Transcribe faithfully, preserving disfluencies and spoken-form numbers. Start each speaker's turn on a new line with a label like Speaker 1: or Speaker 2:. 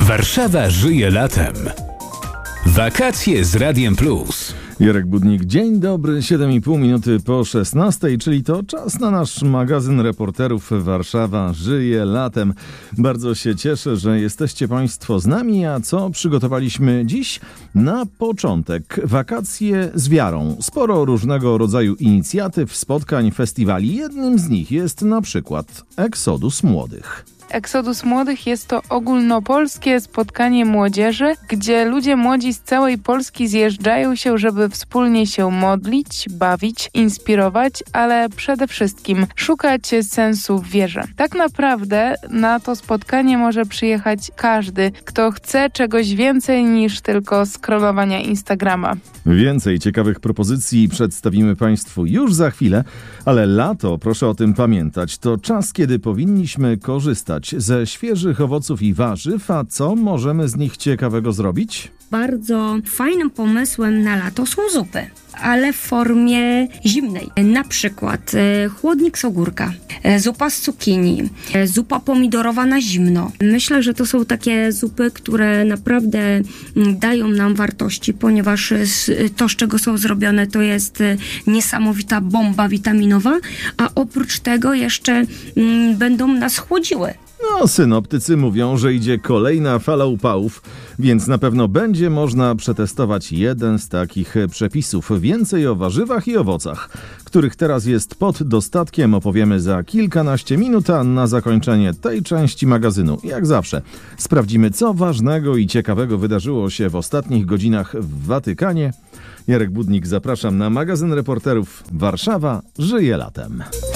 Speaker 1: Warszawa żyje latem. Wakacje z Radiem Plus.
Speaker 2: Jarek Budnik, dzień dobry, siedem i pół minuty po szesnastej, czyli to czas na nasz magazyn reporterów Warszawa żyje latem. Bardzo się cieszę, że jesteście Państwo z nami, a co przygotowaliśmy dziś? Na początek wakacje z wiarą. Sporo różnego rodzaju inicjatyw, spotkań, festiwali. Jednym z nich jest na przykład Exodus Młodych.
Speaker 3: Exodus Młodych jest to ogólnopolskie spotkanie młodzieży, gdzie ludzie młodzi z całej Polski zjeżdżają się, żeby wspólnie się modlić, bawić, inspirować, ale przede wszystkim szukać sensu w wierze. Tak naprawdę na to spotkanie może przyjechać każdy, kto chce czegoś więcej niż tylko scrollowania Instagrama.
Speaker 2: Więcej ciekawych propozycji przedstawimy Państwu już za chwilę, ale lato, proszę o tym pamiętać, to czas, kiedy powinniśmy korzystać ze świeżych owoców i warzyw, a co możemy z nich ciekawego zrobić?
Speaker 4: Bardzo fajnym pomysłem na lato są zupy, ale w formie zimnej. Na przykład e, chłodnik z ogórka, e, zupa z cukinii, e, zupa pomidorowa na zimno. Myślę, że to są takie zupy, które naprawdę m, dają nam wartości, ponieważ e, to, z czego są zrobione, to jest e, niesamowita bomba witaminowa, a oprócz tego jeszcze m, będą nas chłodziły.
Speaker 2: No, synoptycy mówią, że idzie kolejna fala upałów, więc na pewno będzie można przetestować jeden z takich przepisów. Więcej o warzywach i owocach, których teraz jest pod dostatkiem, opowiemy za kilkanaście minut, a na zakończenie tej części magazynu, jak zawsze, sprawdzimy, co ważnego i ciekawego wydarzyło się w ostatnich godzinach w Watykanie. Jarek Budnik, zapraszam na magazyn reporterów Warszawa żyje latem.